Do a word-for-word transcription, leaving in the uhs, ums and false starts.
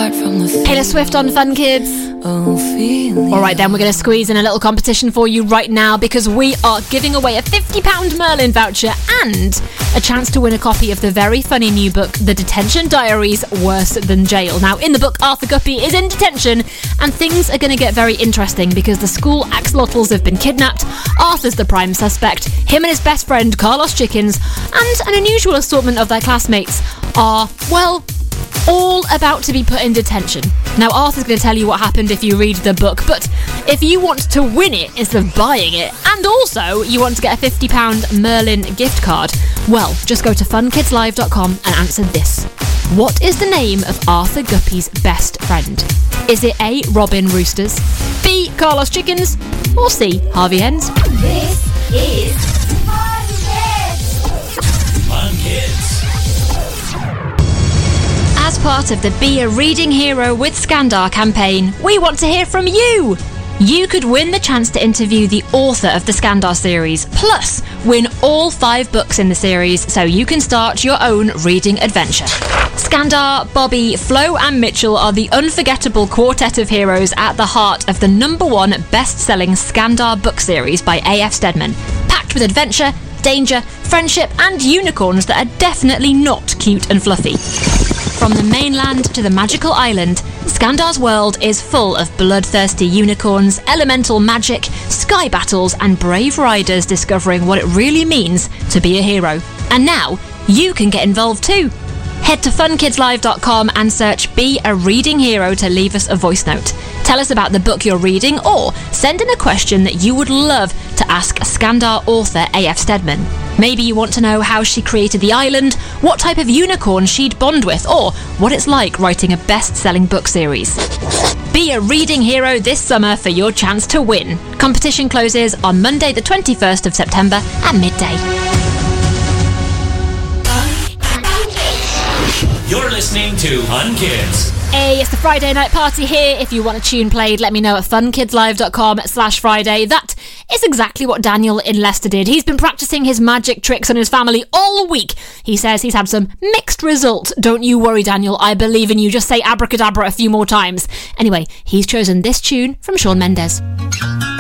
apart from the Taylor Swift on Fun Kids. Oh, feeling. All right, then we're going to squeeze in a little competition for you right now because we are giving away a fifty pounds Merlin voucher and a chance to win a copy of the very funny new book, The Detention Diaries, Worse Than Jail. Now, in the book, Arthur Guppy is in detention and things are going to get very interesting because the school axolotls have been kidnapped, Arthur's the prime suspect, him and his best friend, Carlos Chickens, and an unusual assortment of their classmates are, well, all about to be put in detention. Now, Arthur's going to tell you what happened if you read the book, but if you want to win it instead of buying it, and also you want to get a fifty pounds Merlin gift card, well, just go to fun kids live dot com and answer this. What is the name of Arthur Guppy's best friend? Is it A, Robin Roosters, B, Carlos Chickens, or C, Harvey Hens? This is Fun Kids. Fun Kids. As part of the Be a Reading Hero with Skandar campaign, we want to hear from you! You could win the chance to interview the author of the Skandar series, plus win all five books in the series so you can start your own reading adventure. Skandar, Bobby, Flo and Mitchell are the unforgettable quartet of heroes at the heart of the number one best-selling Skandar book series by A F Stedman, packed with adventure, danger, friendship and unicorns that are definitely not cute and fluffy. From the mainland to the magical island, Skandar's world is full of bloodthirsty unicorns, elemental magic, sky battles and brave riders discovering what it really means to be a hero. And now, you can get involved too. Head to fun kids live dot com and search Be a Reading Hero to leave us a voice note. Tell us about the book you're reading or send in a question that you would love to ask Skandar author A F Stedman. Maybe you want to know how she created the island, what type of unicorn she'd bond with, or what it's like writing a best-selling book series. Be a reading hero this summer for your chance to win. Competition closes on Monday the twenty-first of September at midday. You're listening to Fun Kids. Hey, it's the Friday night party here. If you want a tune played, let me know at fun kids live dot com slash Friday. That is exactly what Daniel in Leicester did. He's been practicing his magic tricks on his family all week. He says he's had some mixed results. Don't you worry, Daniel. I believe in you. Just say abracadabra a few more times. Anyway, he's chosen this tune from Shawn Mendes.